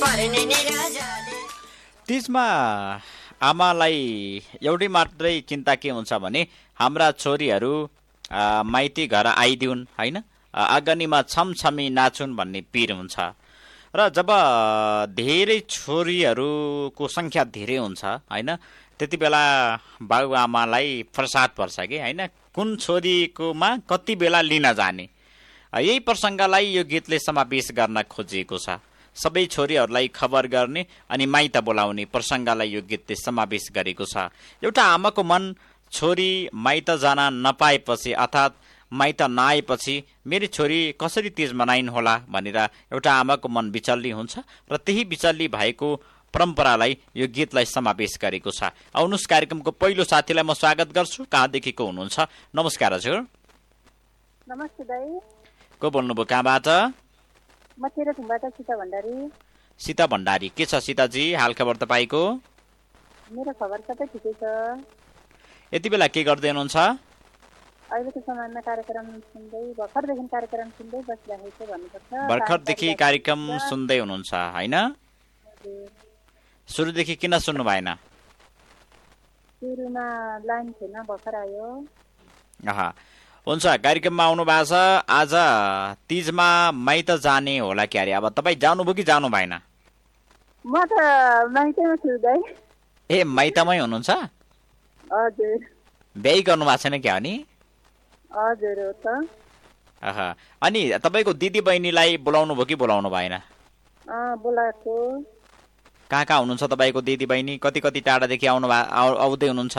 तीजमा आमालाई एउटै मात्रै चिन्ता के हुन्छ भने हाम्रा छोरीहरू माइती घर आइदिउन् होइन, आँगनीमा छमछमी नाचुन् भन्ने पिर हुन्छ। र जब धेरै छोरीहरूको सङ्ख्या धेरै हुन्छ होइन, त्यति बेला बाबुआमालाई प्रसाद पर्छ कि होइन, कुन छोरीकोमा कति बेला लिन जाने। यही प्रसङ्गलाई यो गीतले समावेश गर्न खोजिएको छ। सबै छोरीहरूलाई खबर गर्ने अनि माइत बोलाउने प्रसङ्गलाई यो गीतले समावेश गरेको छ। एउटा आमाको मन छोरी माइत जान नपाएपछि अर्थात् माइत नआएपछि मेरी छोरी कसरी तीज मनाइन् होला भनेर एउटा आमाको मन विचल्ली हुन्छ र त्यही विचल्ली भएको परम्परालाई यो गीतलाई समावेश गरेको छ। आउनुहोस् कार्यक्रमको पहिलो साथीलाई म स्वागत गर्छु। कहाँदेखिको हुनुहुन्छ? नमस्कार हजुर। नमस्ते दाइ। को बोल्नुभयो, कहाँबाट? म तेह्रथुमबाट सीता भण्डारी। सीता भण्डारी, के छ सीताजी हाल खबर तपाईँको? मेरो खबर सबै ठिकै छ। यति बेला के गर्दै हुनुहुन्छ? अहिलेको समयमा कार्यक्रम सुन्दै भर्खरदेखि कार्यक्रम सुन्दै बसिरहेको भन्नुपर्छ। भर्खरदेखि कार्यक्रम सुन्दै हुनुहुन्छ होइन? सुरुदेखि किन सुन्नु भएन? सुरुमा लाइन थिएन, भर्खर आयो। हुन्छ, कार्यक्रममा आउनु भएको छ। आज तीजमा माइत जाने होला क्या अरे? अब तपाईँ जानुभयो कि जानु भएन? म त माइतैमा छु दाइ। ए, माइतमै हुनुहुन्छ? हजुर। बिहे गर्नु भएको छैन क्या अनि? हजुर हो त। अनि तपाईँको दिदी बहिनीलाई बोलाउनु भयो कि बोलाउनु भएन? बोलाएको। कहाँ कहाँ हुनुहुन्छ तपाईँको दिदी बहिनी? कति कति टाढादेखि आउँदै हुनुहुन्छ?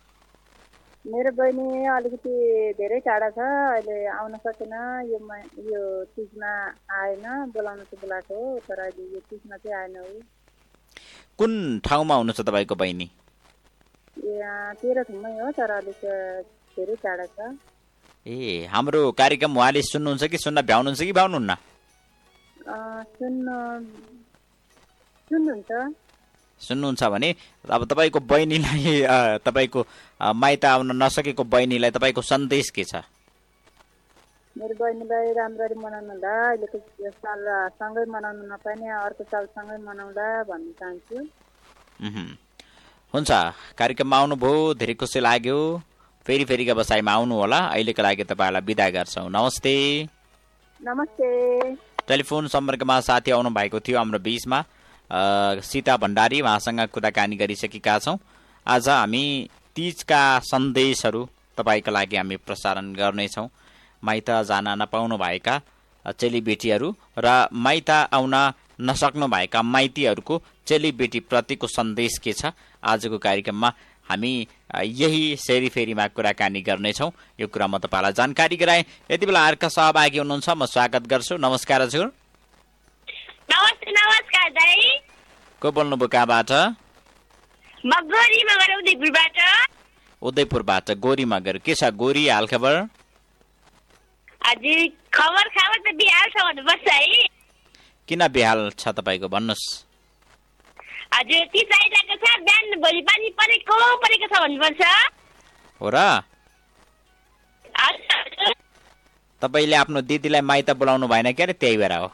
मेरो बहिनी अलिकति धेरै टाढा छ, अहिले आउन सकेन। यो तीजमा आएन, बोलाउन चाहिँ बोलाएको हो, तर अहिले यो तीजमा चाहिँ आएन। हो। कुन ठाउँमा हुनुहुन्छ तपाईँको बहिनी? तेह्रथुममै हो, तर अलिक धेरै टाढा छ। ए, हाम्रो कार्यक्रम उहाँले सुन्नुहुन्छ कि सुन्न भ्याउनुहुन्छ कि भ्याउनुहुन्न? सुन्नुहुन्छ भने अब तपाईँको बहिनीलाई, तपाईँको माइत आउन नसकेको बहिनीलाई तपाईँको सन्देश के छ? मेरो बहिनीलाई राम्ररी मनाउनु होला, अहिलेको साल सँगै मनाउनु नपाउने, अर्को साल सँगै मनाउँला भन्न चाहन्छु। हुन्छ, कार्यक्रममा आउनुभयो, धेरै खुसी लाग्यो। फेरिका बसाइमा आउनु होला। अहिलेको लागि तपाईँलाई बिदा गर्छौँ। नमस्ते। नमस्ते। टेलिफोन सम्पर्कमा साथी आउनु भएको थियो हाम्रो बीचमा, सीता भण्डारी, उहाँसँग कुराकानी गरिसकेका छौँ। आज हामी तीजका सन्देशहरू तपाईँका लागि हामी प्रसारण गर्नेछौँ। माइत जान नपाउनु भएका चेलीबेटीहरू र माइत आउन नसक्नु भएका माइतीहरूको चेलीबेटीप्रतिको सन्देश के छ? आजको कार्यक्रममा हामी यही सेरीफेरीमा कुराकानी गर्नेछौँ। यो कुरा म तपाईँलाई जानकारी गराएँ। यति बेला अर्का सहभागी हुनुहुन्छ, म स्वागत गर्छु। नमस्कार हजुर। नमस्कार दाइ। को बोल्नुभयो, कहाँबाट? म गोरी मगर उदयपुरबाट। उदयपुरबाट गोरी मगर, के छ गोरी हाल खबर? हजुर, खबर त बिहाल छ भन्नुपर्छ है। किन बेहाल छ तपाईँको भन्नुहोस्? हजुर, तीज आइरहेको छ, बिहान भोलि पानी परेको छ भन्नुपर्छ। हो र? तपाईँले आफ्नो दिदीलाई माइत बोलाउनु भएन के अरे? त्यही भएर हो।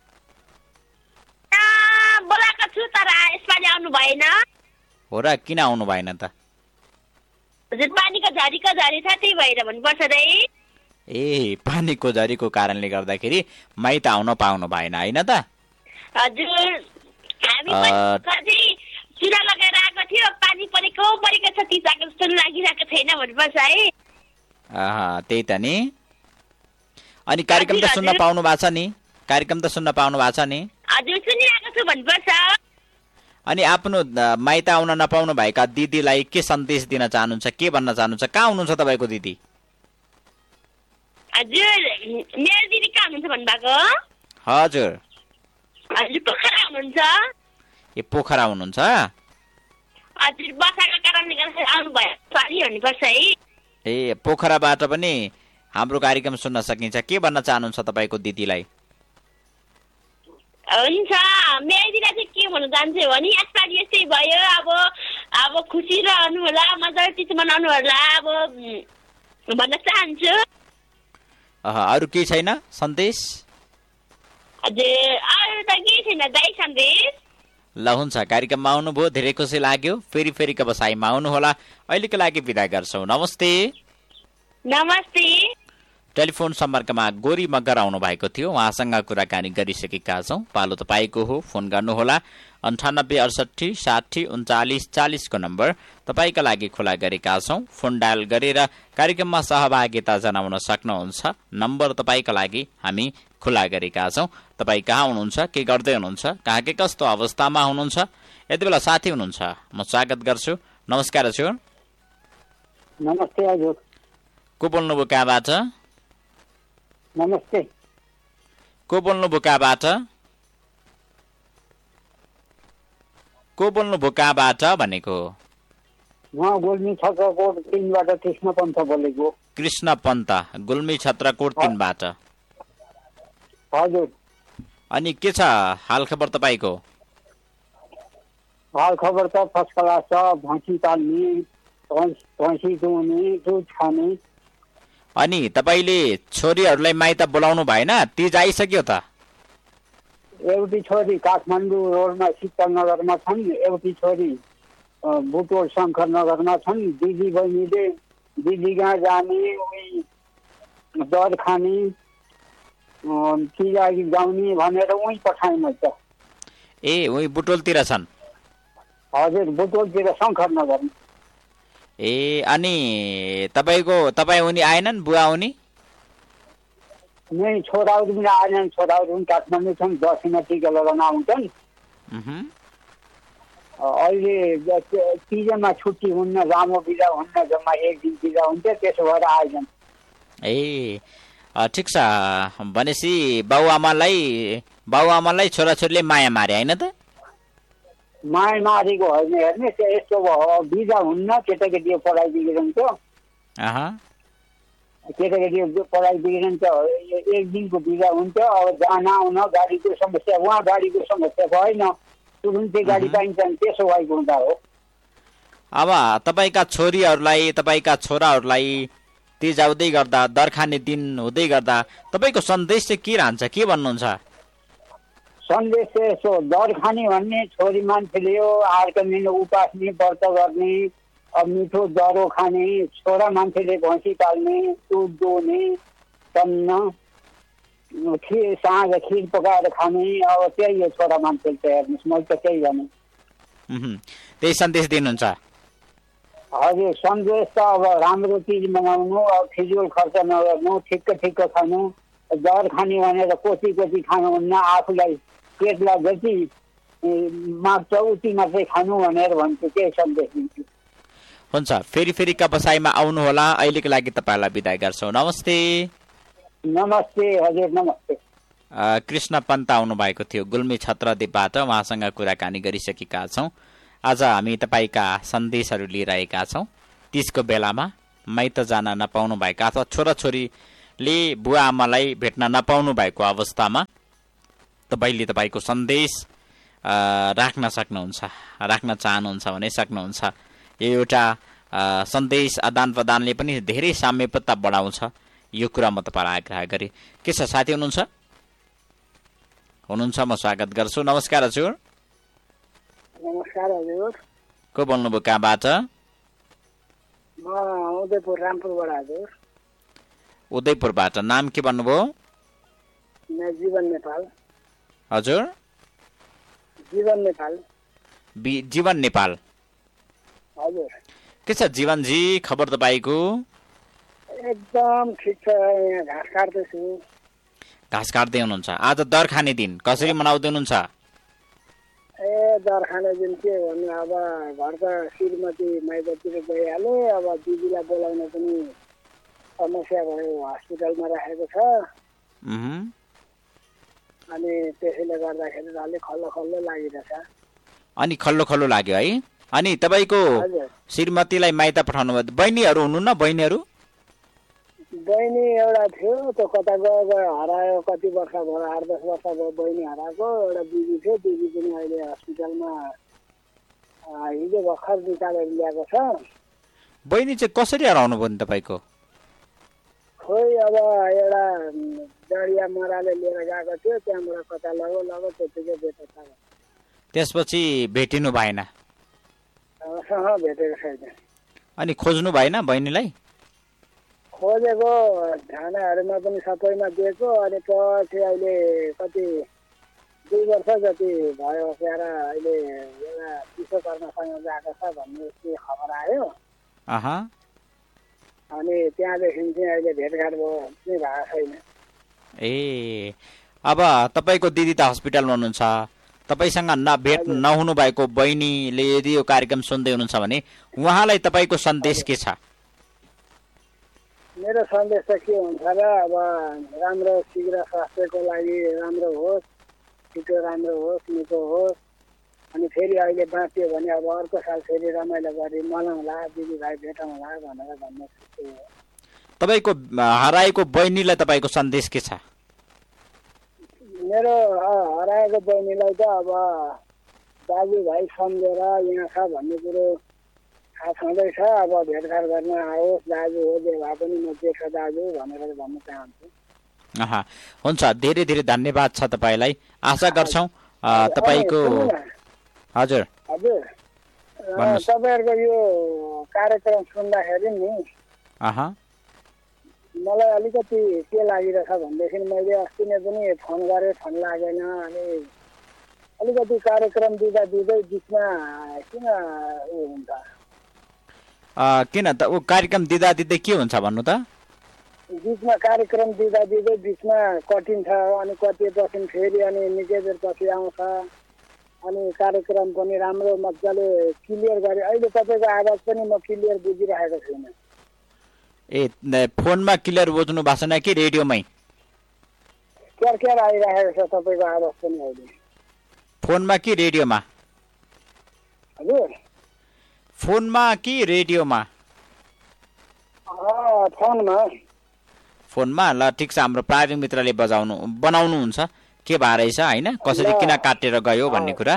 बोलाएको छु, तर यसपालि आउनु भएन। हो र? किन आउनु भएन त? हजुर, पानीको झरी छ, त्यही भएर भन्नुपर्छ दाइ। ए, पानीको झरीको कारणले गर्दाखेरि माइत आउन पाउनु भएन होइन त? हजुर, हामी चुरा लगाएर आएको थियो, पानी परेको छ, तिजाको जस्तो लागिरहेको छैन भन्नुपर्छ है। त्यही त नि। अनि कार्यक्रम त सुन्न पाउनु भएको छ नि? कार्यक्रम त सुन्न पाउनु भएको छ नि? हजुर, सुनिरहेको छु भन्नुपर्छ। अनि आफ्नो माइत आउन नपाउनु भएका दिदीलाई के सन्देश दिन चाहनुहुन्छ? के भन्न चाहनुहुन्छ? कहाँ हुनुहुन्छ तपाईँको दिदी? हजुर, मेरो दिदी कहाँ हुनुहुन्छ भन्नुभएको? हजुर। हजुर, पोखरा हुनुहुन्छ। ए, पोखरा हुनुहुन्छ? हजुर, बसाको कारणले गर्दा आउनु भयो भन्नुपर्छ है। ए, पोखराबाट पनि हाम्रो कार्यक्रम सुन्न सकिन्छ। के भन्न चाहनुहुन्छ तपाईँको दिदीलाई? हुन्छ, मेरो दिदीलाई चाहिँ के भन्न चाहन्छु भने यसपालि यस्तै भयो, अब खुसी रहनु होला, मजाले तीज मनाउनु होला अब भन्न चाहन्छु। अरू केही छैन सन्देश? हजुर, अरू त केही छैन दाइ सन्देश। ल हुन्छ, कार्यक्रममा आउनुभयो, धेरै खुसी लाग्यो। फेरि फेरिको बसाइमा आउनुहोला। अहिलेको लागि बिदा गर्छौँ। नमस्ते। नमस्ते। टेलिफोन सम्पर्कमा गोरी मगर आउनु भएको थियो, उहाँसँग कुराकानी गरिसकेका छौँ। पालो तपाईँको हो, फोन गर्नुहोला। 9868 60 39 40 को नम्बर तपाईँका लागि खुला गरेका छौँ। फोन डायल गरेर कार्यक्रममा सहभागिता जनाउन सक्नुहुन्छ। नम्बर तपाईँका लागि हामी खुला गरेका छौँ। तपाईँ कहाँ हुनुहुन्छ, के गर्दै हुनुहुन्छ, कहाँ के कस्तो अवस्थामा हुनुहुन्छ, यति बेला साथी हुनुहुन्छ, म स्वागत गर्छु। नमस्कार हजुर। नमस्ते हजुर। को बोल्नुभयो, कहाँबाट? नमस्ते। को बोल्नुभयो, कहाँबाट? को बोल्नुभयो, कहाँबाट भनेको? म गुल्मी छत्रकोट 3 बाट कृष्ण पन्त बोलेको। कृष्ण पन्त, गुल्मी छत्रकोट 3 बाट। हजुर। अनि के छ हाल खबर तपाईँको? हाल खबर त फर्स्ट क्लास छ। भैँसी पाल्ने, भैँसी दुहुने, दुध खाने। अनि तपाईँले छोरीहरूलाई माइत बोलाउनु भएन? तीज आइसक्यो त। एउटी छोरी काठमाडौँ रोडमा शीतलनगरमा छन्, एउटी छोरी बुटोल शङ्कर नगरमा छन्। दिदी बहिनीले दिदी कहाँ जाने, दर खाने, चिरागी गाउने भनेर उहीँ पठाइम त। ए, उही बुटोलतिर छन्? हजुर, बुटोलतिर शङ्कर नगर। ए, अनि तपाईँ उनी आएनन्, बुवा उनी? नै छोराहरू पनि आएनन्। छोराहरू पनि काठमाडौँ छन्, दसैँमा टिका लगाउन आउँछन्। अहिले तिजमा छुट्टी हुन्न, लामो बिदा हुन्न, जम्मा 1 दिन बिदा हुन्छ, त्यसो भएर आएछन्। ए, ठिक छ। भनेपछि बाबुआमालाई छोराछोरीले माया मारे होइन त? माया मारेको होइन, हेर्ने यस्तो बिदा हुन्न, केटाकेटी पढाइ बिग्रन्छ। केटाकेटी पढाइ बिग्रन्छ, 1 दिनको बिदा हुन्छ। अब जान आउन गाडीको समस्या, उहाँ गाडीको समस्या भएन, तुरुन्तै गाडी पाइन्छ, त्यसो भएको हुँदा हो। अब तपाईँका छोरीहरूलाई, तपाईँका छोराहरूलाई तीज आउँदै गर्दा, दरखाने दिन हुँदै गर्दा तपाईँको सन्देश चाहिँ के रहन्छ, के भन्नुहुन्छ? सन्देश चाहिँ यसो, दर खाने भन्ने छोरी मान्छेले हो आर्का महिना उपास्ने, व्रत गर्ने, अब मिठो दरो खाने, छोरा मान्छेले भैँसी पाल्ने, दुध दुहुने, तन्न, साँझ खिर पकाएर खाने। अब त्यही हो छोरा मान्छेले त। हेर्नुहोस्, मैले त त्यही भने। त्यही सन्देश दिनुहुन्छ? हजुर, सन्देश त अब राम्रो चिज मनाउनु, अब फिजुल खर्च नगर्नु, ठिक्क खानु, दर खाने भनेर कोची खानुहुन्न, आफूलाई पेटलाई जति माग्छ उति मात्रै खानु भनेर भन्छु, त्यही सन्देश दिन्छु। हुन्छ, फेरिका बसाइमा आउनुहोला। अहिलेको लागि तपाईँलाई बिदा गर्छौँ। नमस्ते। नमस्ते हजुर, नमस्ते। कृष्ण पन्त आउनु भएको थियो गुल्मी छत्रद्वीपबाट, उहाँसँग कुराकानी गरिसकेका छौँ। आज हामी तपाईँका सन्देशहरू लिइरहेका छौँ। तीजको बेलामा माइत जान नपाउनु भएका अथवा छोराछोरीले बुवा आमालाई भेट्न नपाउनु भएको अवस्थामा तपाईँले तपाईँको सन्देश राख्न सक्नुहुन्छ, राख्न चाहनुहुन्छ भने सक्नुहुन्छ। यो एउटा सन्देश आदान प्रदानले पनि धेरै साम्यपत्ता बढाउँछ। यो कुरा म तपाईँलाई आग्रह गरेँ। के छ, साथी हुनुहुन्छ? म स्वागत गर्छु। नमस्कार हजुर। नमस्कार हजुर। को बोल्नुभयो, कहाँबाट? म उदयपुर रामपुरबाट हजुर। उदयपुरबाट। नाम के भन्नुभयो? जीवन नेपाल। हजुर, जीवन नेपाल। जीवन नेपाल। हजुर। के छ जीवनजी, खबर तपाईँको? एकदम ठिक छ। यहाँ घाँस काट्दैछु। घाँस काट्दै हुनुहुन्छ? आज दर खाने दिन कसरी मनाउँदै हुनुहुन्छ? दर खाने दिन के भन्नु, अब घरका श्रीमती माइततिर गइहाले। अब दिदीलाई बोलाउन पनि समस्या भयो, हस्पिटलमा राखेको छ। अनि त्यसैले गर्दाखेरि अलिक खल्लो लागिरहेछ। अनि खल्लो लाग्यो है? अनि तपाईँको श्रीमतीलाई माइत पठाउनु भयो। बहिनीहरू हुनुहुन्न? बहिनी एउटा थियो, त्यो कता गयो हरायो। कति वर्ष भयो, 8-10 वर्ष भयो बहिनी हराएको। एउटा दिदी थियो, दिदी पनि अहिले हस्पिटलमा हिजो भर्खर निकालेर ल्याएको छ। बहिनी चाहिँ कसरी हराउनु भयो नि तपाईँको? खोइ अब एउटा जडिया मराले लिएर गएको थियो, त्यहाँबाट कता लगो त्यतिकै बेटा छ। त्यसपछि भेटिनु भएन? भेटेको छैन। अनि खोज्नु भएन बहिनीलाई? खोजेको थानाहरूमा पनि सबैमा दिएको, अनि पछि अहिले कति 2 वर्ष जति भयो त्यहाँ अहिले एउटा विश्वकर्मासँग गएको छ भन्ने के खबर आयो। अनि त्यहाँदेखि चाहिँ अहिले भेटघाट पनि भएको छैन। ए अब तपाईँको दिदी त हस्पिटलमा हुनुहुन्छ, तपाईँसँग भेट नहुनु भएको बहिनीले यदि यो कार्यक्रम सुन्दै हुनुहुन्छ भने उहाँलाई तपाईँको सन्देश के छ? मेरो सन्देश त के हुन्छ र, अब राम्रो शीघ्र स्वास्थ्यको लागि राम्रो होस्, छिटो राम्रो होस्, निको होस्। अनि फेरि अहिले बाँच्यो भने अब अर्को साल फेरि रमाइलो गरी मनाउँला, दिदीभाइ भेटौँला भनेर भन्ने खुसी हो। तपाईँको हराएको बहिनीलाई तपाईँको सन्देश के छ? मेरो हराएको बहिनीलाई त अब दाजुभाइ सम्झेर यहाँ छ भन्ने कुरो थाहा छँदैछ। अब भेटघाट गर्न आओस्, दाजु हो जे भए पनि म जेठो दाजु भनेर भन्न चाहन्छु। हुन्छ, धेरै धेरै धन्यवाद छ तपाईँलाई। आशा गर्छौँ तपाईँको। हजुर हजुर, तपाईँहरूको यो कार्यक्रम सुन्दाखेरि नि मलाई अलिकति के लागिरहेछ भनेदेखि मैले अस्ति नै पनि फोन गरेँ, फोन लागेन। अनि अलिकति कार्यक्रम दिँदै बिचमा किन हुन्छ? किन त ऊ कार्यक्रम दिँदै के हुन्छ भन्नु त? बिचमा कार्यक्रम दिँदै बिचमा कटिन्छ, अनि कटिएपछि फेरि अनि निकै बेर पछि आउँछ। अनि कार्यक्रम पनि राम्रो मजाले क्लियर गरे। अहिले तपाईँको आवाज पनि म क्लियर बुझिरहेको छैन। ए फोनमा क्लियर बुझ्नु भएको छैन कि रेडियोमै? क्यार आइरहेको छ तपाईँको आवाज पनि अहिले। फोनमा कि रेडियोमा? हजुर, फोनमा कि रेडियोमा? फोनमा। ल ठिक छ, हाम्रो प्राविधिक मित्रले बनाउनुहुन्छ के भए रहेछ होइन, कसरी किन काटेर गयो भन्ने कुरा।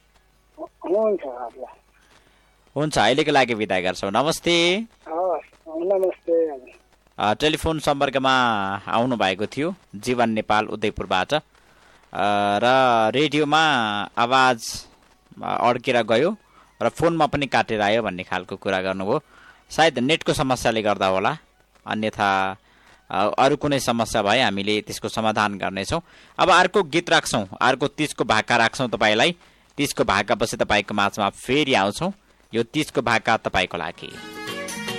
हुन्छ, अहिलेको लागि बिदा गर्छौँ। नमस्ते। नमस्ते। टेलिफोन सम्पर्कमा आउनु भएको थियो जीवन नेपाल उदयपुरबाट, र रेडियोमा आवाज अड्केर गयो र फोनमा पनि काटेर आयो भन्ने खालको कुरा गर्नुभयो। सायद नेटको समस्याले गर्दा होला, अन्यथा अरू कुनै समस्या भए हामीले त्यसको समाधान गर्नेछौँ। अब अर्को गीत राख्छौँ, अर्को 30 को भाका राख्छौँ तपाईँलाई। 30 को भाका पछि तपाईँको माझमा फेरि आउँछौँ। यो 30 को भाका तपाईँको लागि।